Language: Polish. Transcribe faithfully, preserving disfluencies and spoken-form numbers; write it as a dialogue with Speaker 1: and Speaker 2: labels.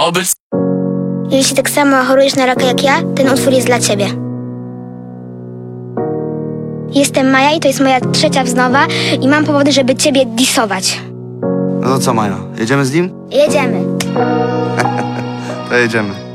Speaker 1: Obyc...
Speaker 2: Jeśli tak samo chorujesz na raka jak ja, ten utwór jest dla ciebie. Jestem Maja i to jest moja trzecia wznowa i mam powody, żeby ciebie disować.
Speaker 3: No to co, Maja? Jedziemy z nim?
Speaker 2: Jedziemy.
Speaker 3: To jedziemy.